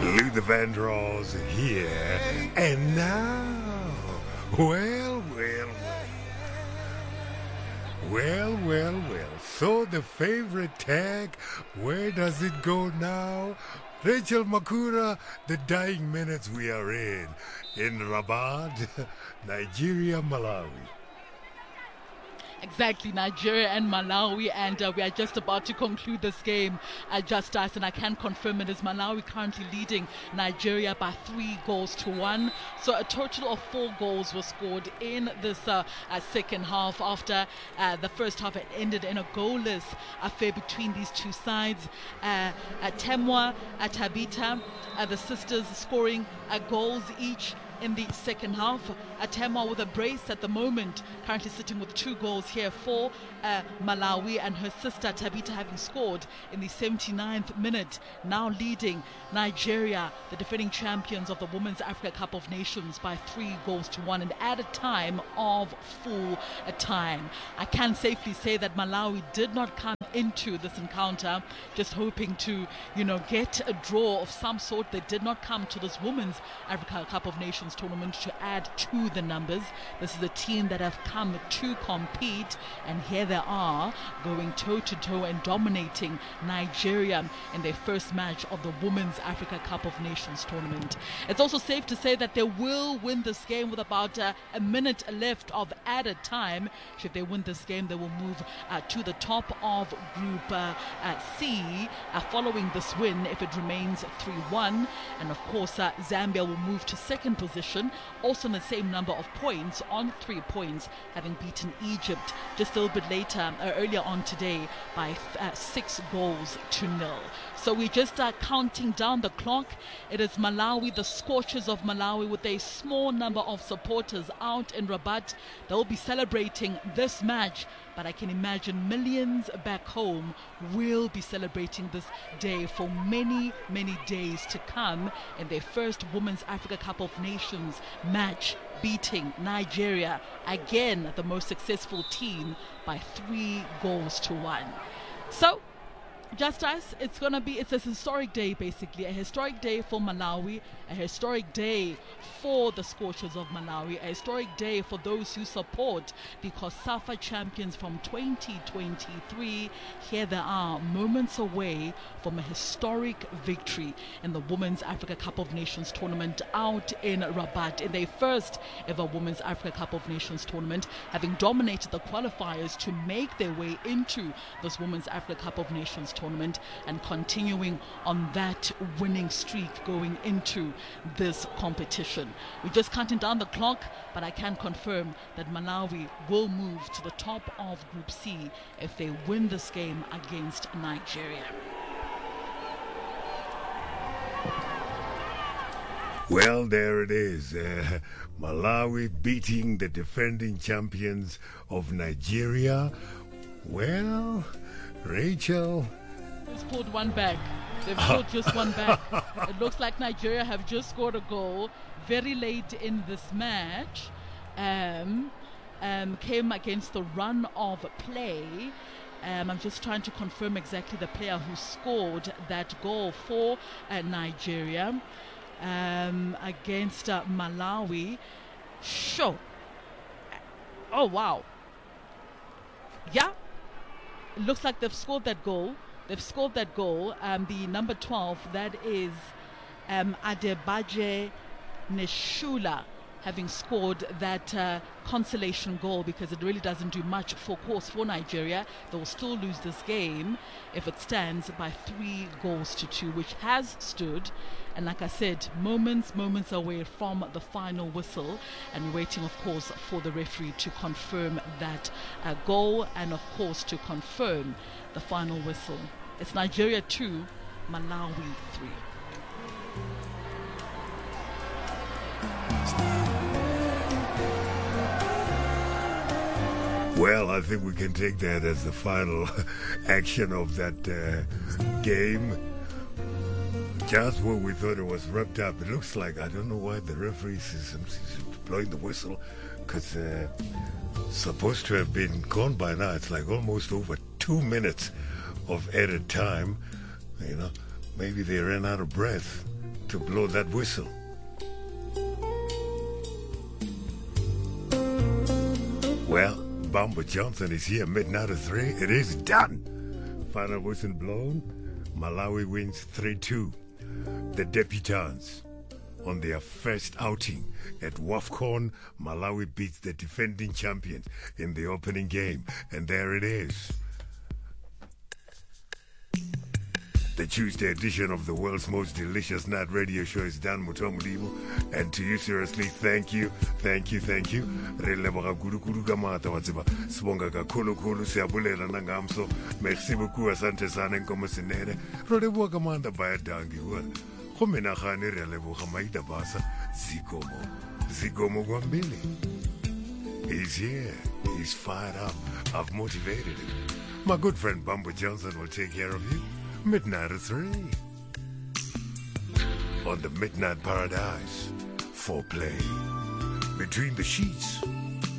Luther Vandross here. And now, well. So the favorite tag, where does it go now? Rachel Makura, the dying minutes we are in Rabat, Nigeria, Malawi. Exactly, Nigeria and Malawi, and we are just about to conclude this game, Justice, and I can confirm it is Malawi currently leading Nigeria by 3-1. So a total of 4 goals were scored in this second half after the first half had ended in a goalless affair between these two sides. Temwa, Tabita, the sisters scoring goals each in the second half. Temwa with a brace at the moment, currently sitting with 2 goals here for Malawi, and her sister Tabita having scored in the 79th minute, now leading Nigeria, the defending champions of the Women's Africa Cup of Nations, by 3-1, and at a time of full time. I can safely say that Malawi did not come into this encounter just hoping to, get a draw of some sort. They did not come to this Women's Africa Cup of Nations tournament to add to the numbers. This is a team that have come to compete, and here they are going toe-to-toe and dominating Nigeria in their first match of the Women's Africa Cup of Nations tournament. It's also safe to say that they will win this game with about a minute left of added time. Should they win this game, they will move to the top of Group C following this win if it remains 3-1. And of course, Zambia will move to second position, also on the same number of points, on 3 points, having beaten Egypt just a little bit later, earlier on today, by 6-0. So we just are counting down the clock. It is Malawi, the Scorchers of Malawi, with a small number of supporters out in Rabat. They'll be celebrating this match, but I can imagine millions back home will be celebrating this day for many, many days to come in their first Women's Africa Cup of Nations match, beating Nigeria, again the most successful team, by 3-1. So, Justice, it's a historic day, basically. A historic day for Malawi, a historic day for the Scorchers of Malawi, a historic day for those who support the COSAFA champions from 2023. Here they are, moments away from a historic victory in the Women's Africa Cup of Nations tournament out in Rabat, in their first ever Women's Africa Cup of Nations tournament, having dominated the qualifiers to make their way into this Women's Africa Cup of Nations tournament, and continuing on that winning streak going into this competition. We're just counting down the clock, but I can confirm that Malawi will move to the top of Group C if they win this game against Nigeria. Well, there it is. Malawi beating the defending champions of Nigeria. Well, Rachel, scored one back. They've scored just one back. It looks like Nigeria have just scored a goal very late in this match. Came against the run of play. I'm just trying to confirm exactly the player who scored that goal for Nigeria against Malawi. Sure. Oh, wow. Yeah. It looks like they've scored that goal. The number 12, that is Adebaje Neshula, having scored that consolation goal, because it really doesn't do much for Nigeria. They will still lose this game if it stands by 3-2, which has stood, and like I said, moments away from the final whistle, and waiting of course for the referee to confirm that goal, and of course to confirm the final whistle. It's Nigeria 2, Malawi 3. well, I think we can take that as the final action of that game. Just when we thought it was wrapped up, it looks like, I don't know why the referee is blowing the whistle, because supposed to have been gone by now. It's like almost over 2 minutes of added time. You know, maybe they ran out of breath. to blow that whistle. Well, Bumbo Johnson is here, midnight of 3. It is done. Final whistle blown. Malawi wins 3-2. The debutants on their first outing at WAFCON, Malawi beats the defending champions in the opening game. And there it is. The Tuesday edition of the world's most delicious night radio show is done, Mutomlibo. And to you, seriously, thank you. Releboga kudu kamata watsiba. Sibonga kakhulu khulu siyabulela nangamso. Merci beaucoup asante sana nkomo sinene. Roleboga kamanda bayadangi wa. Khomena khane releboga maida basa. Zigomo kwambili. He's here. He's fired up. I've motivated him. My good friend Bumbo Johnson will take care of you. Midnight at 3. On the Midnight Paradise. Foreplay. Between the sheets.